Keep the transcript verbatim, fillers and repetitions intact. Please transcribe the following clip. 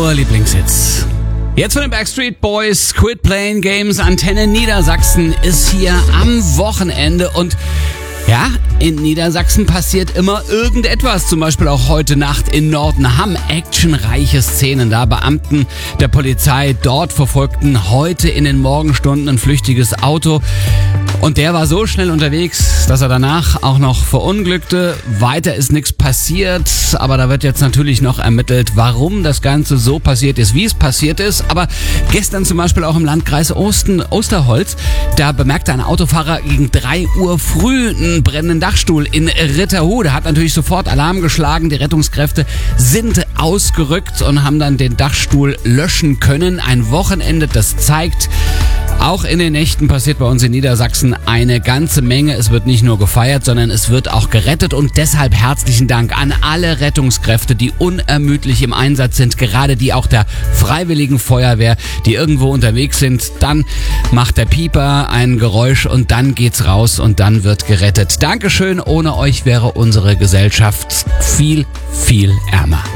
eure Lieblingshits. Jetzt von den Backstreet Boys, Quit Playing Games. Antenne Niedersachsen ist hier am Wochenende und ja, in Niedersachsen passiert immer irgendetwas. Zum Beispiel auch heute Nacht in Nordenham. Actionreiche Szenen da. Beamten der Polizei dort verfolgten heute in den Morgenstunden ein flüchtiges Auto. Und der war so schnell unterwegs, dass er danach auch noch verunglückte. Weiter ist nichts passiert, aber da wird jetzt natürlich noch ermittelt, warum das Ganze so passiert ist, wie es passiert ist. Aber gestern zum Beispiel auch im Landkreis Osten, Osterholz, da bemerkte ein Autofahrer gegen drei Uhr früh einen brennenden Dachstuhl in Ritterhude. Hat natürlich sofort Alarm geschlagen. Die Rettungskräfte sind ausgerückt und haben dann den Dachstuhl löschen können. Ein Wochenende, das zeigt, auch in den Nächten passiert bei uns in Niedersachsen eine ganze Menge. Es wird nicht nur gefeiert, sondern es wird auch gerettet. Und deshalb herzlichen Dank an alle Rettungskräfte, die unermüdlich im Einsatz sind. Gerade die auch der Freiwilligen Feuerwehr, die irgendwo unterwegs sind. Dann macht der Pieper ein Geräusch und dann geht's raus und dann wird gerettet. Dankeschön. Ohne euch wäre unsere Gesellschaft viel, viel ärmer.